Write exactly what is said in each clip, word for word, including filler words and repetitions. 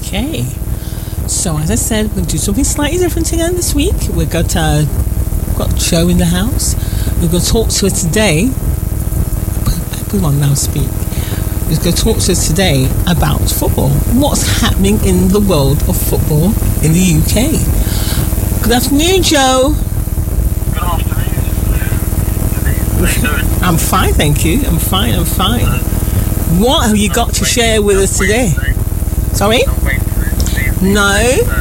Okay. So as I said, we'll do something slightly different again this week. We've got uh, got Joe in the house. We're going to talk to her today. Put on now, speak. We're going to talk to us today about football. What's happening in the world of football in the U K? Good afternoon, Joe. Good afternoon. How you doing? I'm fine, thank you. I'm fine. I'm fine. What have you got to share with us today? Sorry? No.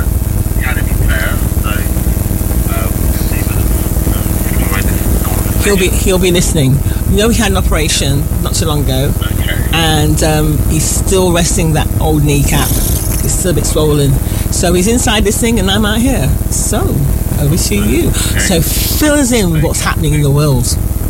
He'll be he'll be listening. You know, he had an operation not too long ago, and um, he's still resting that old kneecap. It's still a bit swollen. So he's inside listening, and I'm out here. So over to you. So fill us in with what's happening in the world.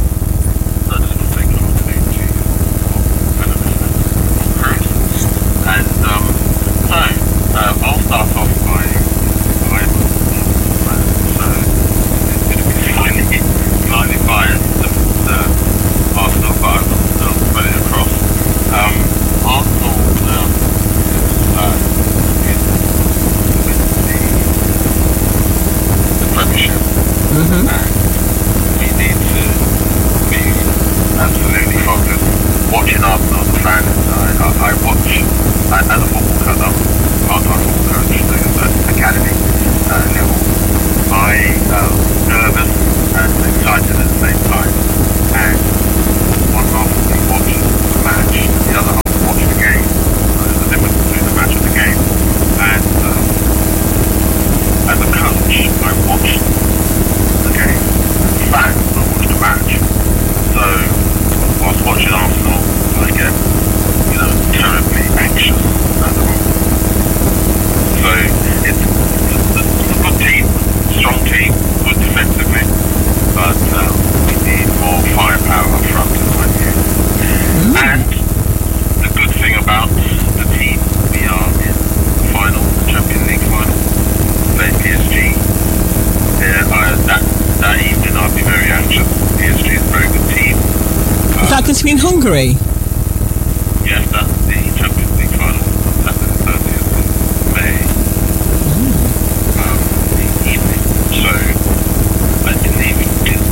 In Hungary? Yes, that's the Champions League final. That's the thirtieth of May. Mm. Um, the evening. So, I believe it is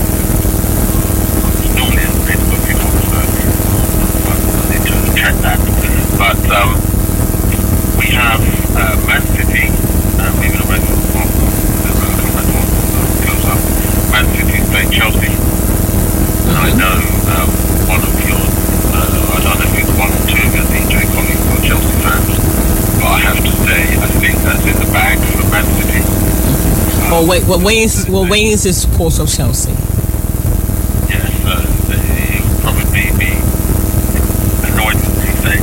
normally it's booking on the thirtieth. But I need to check that. But um, we have uh, Man City, uh, we've been away for a while. We'll come back to close up. Man City is playing Chelsea. Mm-hmm. And I know um, one of your, uh, I don't know if it's one or two of your D J colleagues are Chelsea fans, but I have to say, I think that's in the bag for Man City. Um, oh wait, well, Wayne's, well, Wayne is a supporter of Chelsea. Yes, uh, he would probably be annoyed to say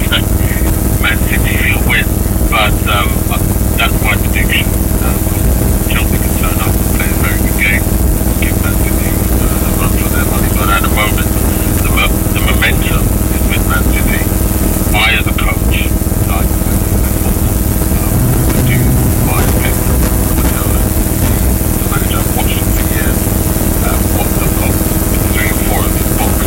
Man City will win, but um, that's my prediction. Um, Chelsea can turn up and play a very good game, give Man City uh, a run for their money, but at the moment, the, mo- the momentum is with Man City. I, as a coach, like football, um, I do my opinion. You know, the manager, I've watched him for years. Um, what they've got with three or four of his books.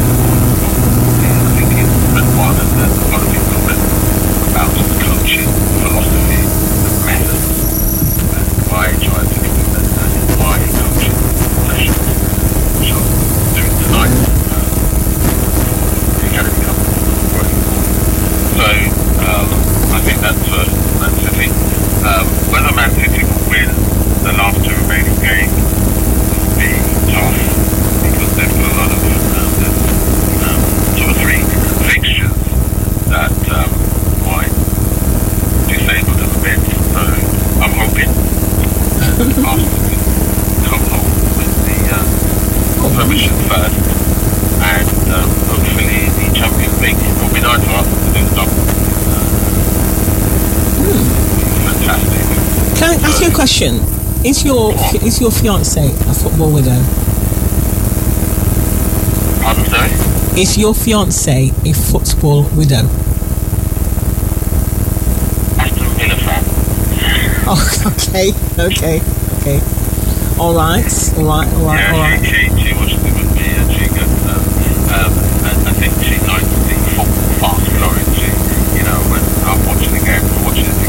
I think he's read one, and there's a lot of people have written about his coaching philosophy, the methods, and why I try to implement that in my coaching sessions, which I'm doing tonight. Academy company working for. So um, I think that's for Man City. Um, whether Man City will win the last two remaining games will be tough because they've got a lot of um, um, two or three fixtures that um, might disable them a bit. So I'm hoping that Arsenal can come home with the uh, Premiership first. And um, hopefully the Champions League. It will be nice for us to do the double. Uh, mm. Fantastic. Can I ask so, you a question? Is your what? is your fiance a football widow? Pardon, sorry? Is your fiance a football widow? Aston Villa fan. Oh, okay, okay, okay. All right, all right, all right, yeah, all right. She, she, she watches it with me, and she gets. Um, um, I, I think she likes the football fast flowing. She, you know, when I'm watching the game, I'm watching it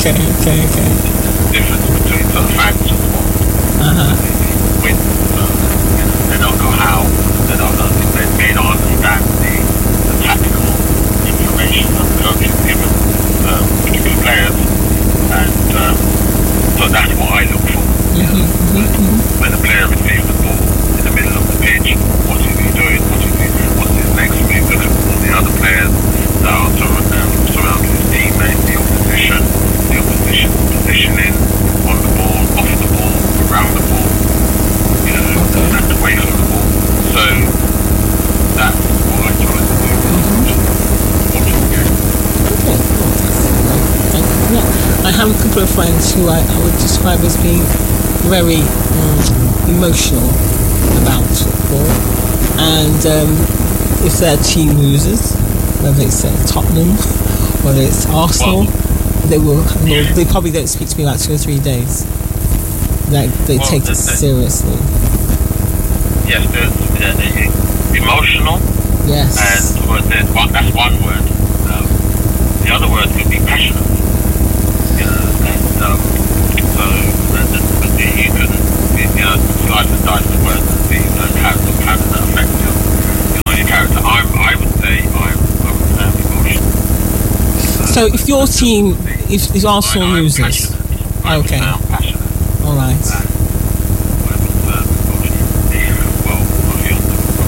Okay, okay, okay. Difference between sort of fans and what Uh-huh. win. So, you know, they don't know how. They don't know. They may not understand the, the tactical information that the coach has given um, particular players, and um, so that's what I look for. You know, Mm-hmm, when, mm-hmm. when a player receives the ball in the middle of the pitch, what is he doing? What is he? What's his next move? Look at all the other players that are sur- um, surrounding his teammate, the opposition, the opposition positioning on the ball, off the ball, around the ball, you know, Okay. and away from the ball. So that's what I try to do. Mm-hmm. Watching the game. Okay, well, that's great. Thank you for that. I have a couple of friends who I, I would describe as being very um, emotional about football, and um, if their team loses, whether it's uh, Tottenham, whether it's Arsenal, Well, they will, will. They probably don't speak to me about two or three days. Like they well, take the, it the, seriously. yes, the, the, the emotional, Yes. and well, there's one, that's one word. Um, the other word could be passionate. You know, and um, so uh, the, the, the, you can, you know, slice and dice the words and see uh, how, how does that affect your, your, your character. I'm, I would say I'm, I'm, I'm emotional. So if your team, if, if Arsenal I, I'm loses, passionate. I would okay, say I'm passionate. all right. And I would say I'm emotional. Well, not yours,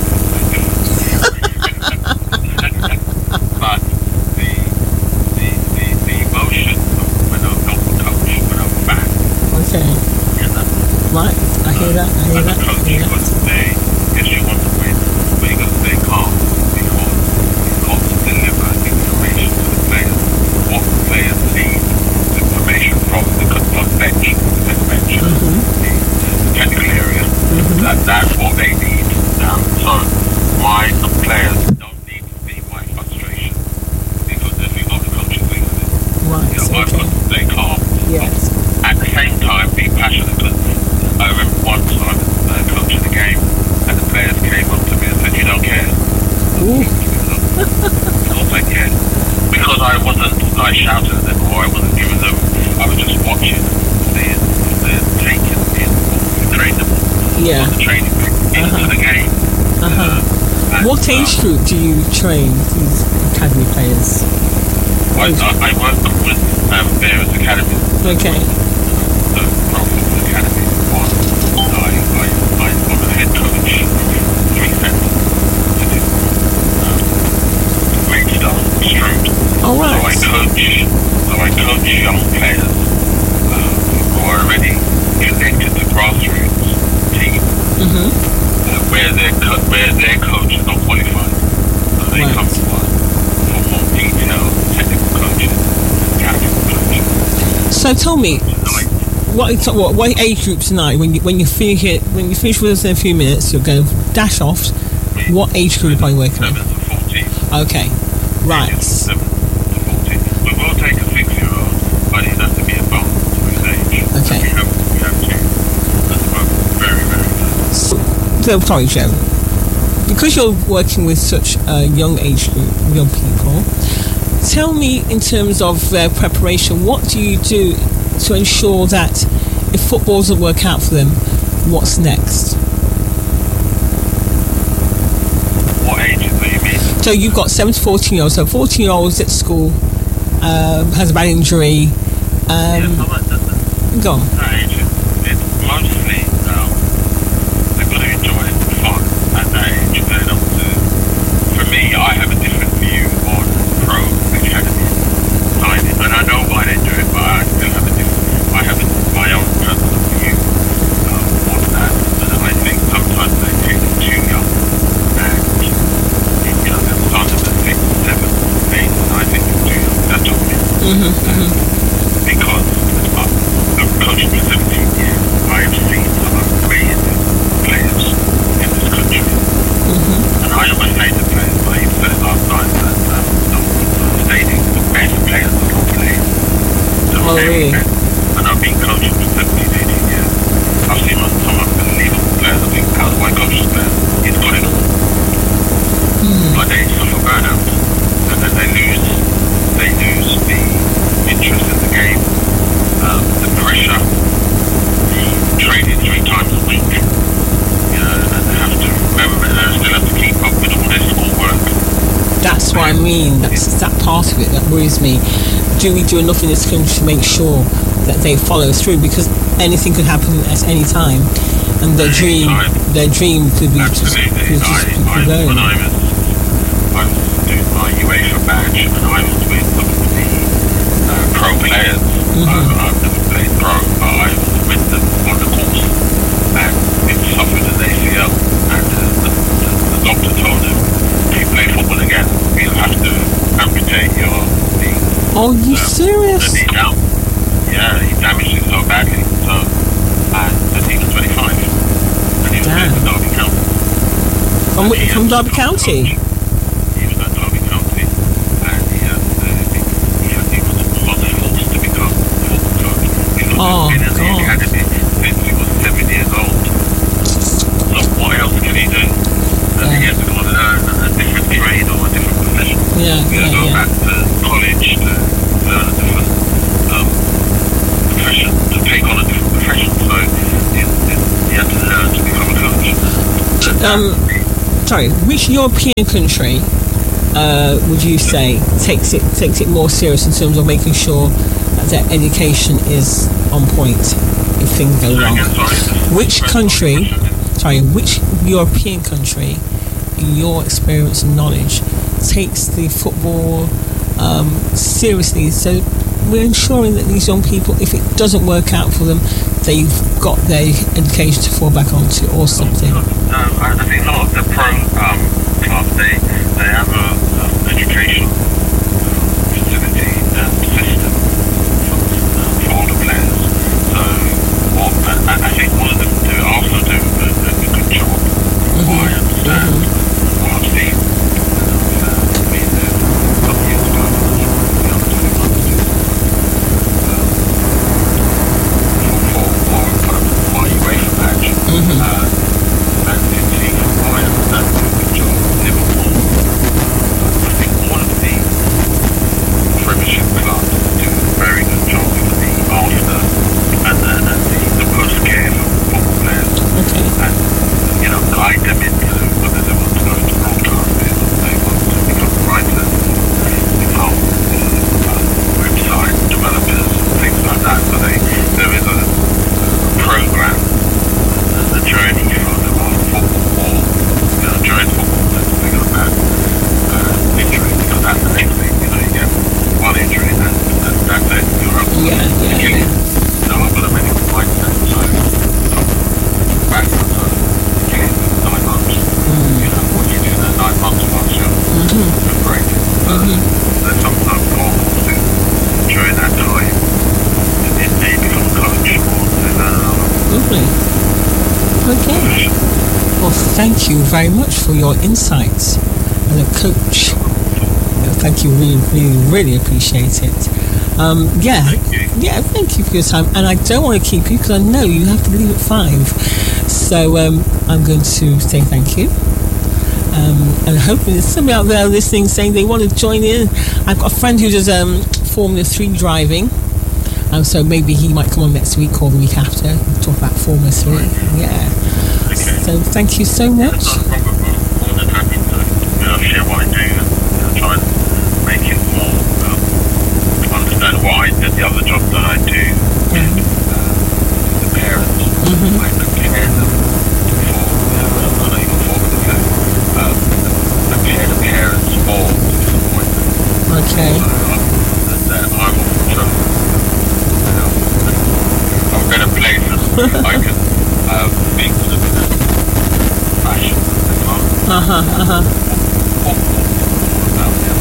but the, the, the, the emotion of when I'm not a coach, when I'm a fan, Okay, you know, right. I hear that. I hear as a that. coach, I hear you've got that. to stay, yes, you want to win, but you've got to stay calm because you've got to deliver information to the players. What the players need information from the, from the bench, the bench, Mm-hmm. the, the technical area. Mm-hmm. That, that's what they need. Um, so my the players don't need to see my frustration because if you've got the coaching thing with it, Right. you know, I've got Okay. to stay calm. Yes. At the same time, be passionate because I remember once I was uh, coaching a game and the players came up to me and said, "You don't care." Ooh. Of course I care. Because I wasn't like shouting at them or I wasn't giving them, I was just watching the, the taking the, the training, Yeah. the training into Uh-huh. the game. Uh-huh. Uh, and, What age um, group do you train these academy players? I, I, I work with um, various academies. Okay. So Pro Football Academy is one. I, I, I, I'm a head coach of three centres. Um, Maidstone, Stroud. All So I right. coach, so I coach young players um, who are already connected to grassroots teams Mm-hmm. uh, where their co- where their coach is not qualified. So they Right. come to us for more detailed technical coaching and tactical coaching. So tell me, Tonight, what what what age group tonight? When you when you finish it, when you finish with us in a few minutes, you're going to dash off. What age group are you working seven with? to fourteen. Okay. Right. Seven to fourteen. We will take a six-year-old, but it has to be a bump to his age. Okay. We have we have two at the moment. Very very good. So, so sorry, Joe. Because you're working with such a young age group, young people, tell me in terms of their preparation, what do you do to ensure that if football doesn't work out for them, what's next? What ages do you mean? So you've got seven to fourteen year olds. So fourteen year olds at school um, has a bad injury. Yeah, Um, so that, that, that, go on. that age is it's mostly um, they've got to enjoy fun at that age. They're not to, for me, I have a different view on pro academy signing, and I know why they do it, but I still have a different. I have a, my own personal view um, on that, and I think sometimes they take it too young, and you know they're starting at six, seven, eight, and I think it's too young. That's just me. Mm-hmm, mm-hmm. Because I, I've coached for seventeen years, I've seen some amazing players in this country. Mm-hmm. And I always say to players, I even said it last night at um, the stadium, the best players are not playing. The Oh, very really? best. And I've been coaching for seventeen, eighteen years. I've seen some unbelievable players. I think, how do I coach this player? He's good enough. Mm-hmm. But they suffer burnout. And then they lose, they lose the interest That's what I mean. That's that part of it that worries me. Do we do enough in this country to make sure that they follow through? Because anything could happen at any time, and their dream, their dream could be just, Absolutely. could just I, keep I, going. when I was, I was doing my UEFA badge, and I was with some of the uh, pro players. Mm-hmm. I, I've never played pro, but I was with them on the course, and it suffered an A C L, and uh, the, the, the doctor told him, if you play football again, we'll have to amputate your knee. Oh, you um, serious? The knee down. Yeah, he damaged it so badly. So, and, and he was twenty-five, and he was Damn. playing for Derby County. From, He from had Derby to County? coach. He was at Derby County, and he had, uh, he, he, had, he was, was forced to become a football coach. He was Oh, been in the God. academy since he was seven years old. So what else can he do? And Yeah. he had to go and learn a different trade or a different profession. Yeah, He had to yeah, go yeah. back to college to learn a different um, profession, to take on a different profession. So he, he had to learn to become a coach. Um, sorry, which European country uh, would you say takes it takes it more serious in terms of making sure that their education is on point if things go wrong? Again, sorry, Which country, sorry, which European country, in your experience and knowledge, takes the football um, seriously? So we're ensuring that these young people, if it doesn't work out for them, they've got their education to fall back onto or something. Um, I I think a lot of the pro um, clubs, they, they have a, a education facility and system for, uh, for all the players. So what, I, I think all of them do also do a, a, a good job. Mm-hmm. What I understand, Mm-hmm. what I've seen, and I've uh, been there a couple of years ago, the other twenty-one to do um, for, for, for my UEFA badge. Mm-hmm. Uh, Man City, from what I understand, do a good job. Liverpool, I think all of the Premiership clubs do a very good job for the after and the, and the, the post care for football players. Okay. And, you know, guide them into whether they want to go into broadcasting, whether they want to become writers, or become uh, um, website developers, things like that. So they, there is a, a program, a journey for them after football, or you know, during football, they they got a bad uh, injury, because that's the next thing. You know, you get one injury, and, and that's it. You're up. Yeah, yeah, Achilles. yeah. You know, I've got a medical mindset, so um, back so Achilles is nine months. You know, what you do in that nine months whilst you're Mm-hmm. recuperating. So Mm-hmm. there's sometimes goals to during that time. It, it may become a coach or they learn another Lovely. Okay. profession. Well, thank you very much for your insights as a coach. Thank you, really, really, really appreciate it. Um, yeah, Thank you. yeah, thank you for your time. And I don't want to keep you because I know you have to leave at five. So um, I'm going to say thank you. Um, and hoping there's somebody out there listening saying they want to join in. I've got a friend who does um, Formula three driving. Um, so maybe he might come on next week or the week after and talk about Formula three. Yeah. Okay. So thank you so much. That's not a problem. I'm more than happy to, you know, share what I do and, you know, try and make it more um, understand what I did, the other job that I do with uh, the parents. Mm-hmm. I prepare them for, you know, I know you're talking about um, prepare the parents for disappointment. Okay. So I'm, that I'm often chosen, you know, I'm a better place and I can um, speak to them in a fashion that they can't. Uh-huh, uh-huh. What, what, what about them?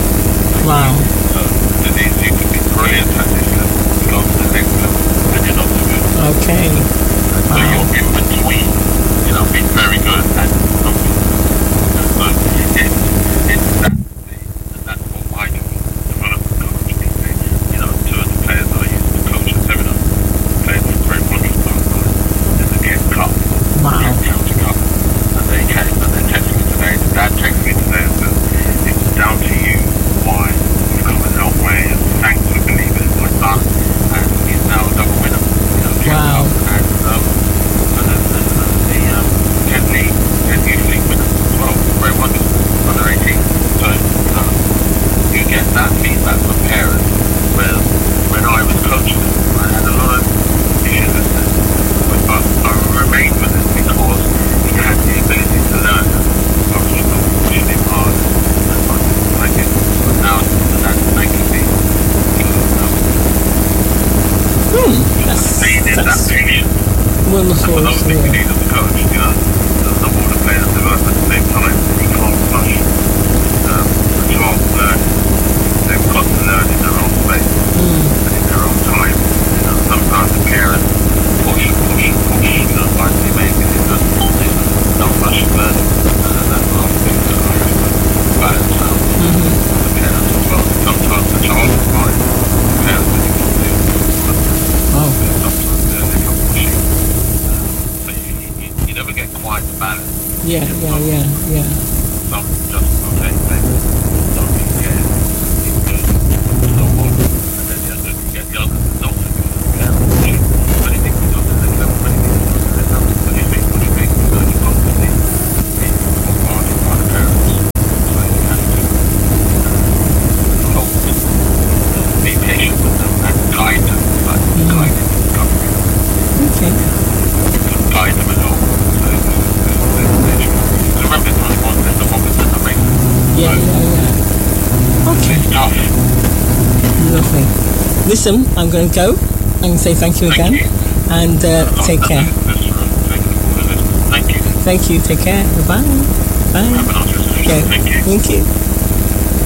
Wow. So, Denise, you could be brilliant at this level, you go to the next level, and you're not so good. Okay. So Wow. you're in between, you know, being very good and not being good. So it's, it's that, and that's what I do, development coach, being the, you know, two of the players that I used to coach at Seven played for Great Wonders last night in the Kent Cup, Wow. Kent County Cup, and they came and they texted me today, the dad texted me today and said, it's down to you why we've come a long way, and thanks for believing in my son, and he's now a double winner, you know, Kent Wow. Cup and um, and the, the, the, the um, Kent League, Kent Youth League winner as well, Great Wonders. another course, thing you yeah. need as a coach, you know. The all the players develop at the same time. You can't rush um, the child's learning. They've got to learn in their own space Mm. and in their own time. You know, sometimes the parents push and push and push, you know, like they make it, you know, you know, don't rush learning. And that's one of the things that I have to balance out Mm-hmm. with the parents as well. Sometimes the child is fine, the parents really got to deal with it. Oh. Sometimes they're a little pushing. Um, so you, you, you never get quite the balance. Yeah, You get yeah, some, yeah, yeah. some just okay, play, don't really care, keep good, so on. And then the other, you get the others that don't think the parents pushing. What do you think we do to this level? What do you think we do to this level? What do you think? What do you think? You know, you've got to be, be bombarded by the parents. So you have to uh, hold, you know, be patient with them and guide them, like Mm-hmm. guiding is coming in. Okay. Guide them and help them. So they, they, they, they should. So remember, it's only one set of officers that make them. Yeah, So yeah, yeah. Okay. it's tough. Lovely. Listen, I'm going to go and say thank you Thank again, you. and uh, Uh, take that's care. it. That's right. Thank you for listening. Thank you. Thank you. Take care. Bye. Bye. Have a nice rest of the Okay. show. Thank you. Thank you.